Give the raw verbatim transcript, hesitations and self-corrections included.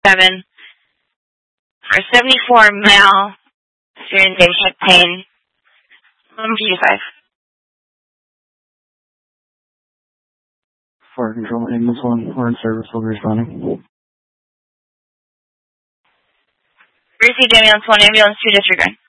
seven for seventy-four male, experiencing hip pain. Number five. Fire control, ambulance one, we're in service, we'll be responding. Received ambulance one, ambulance two, disregard.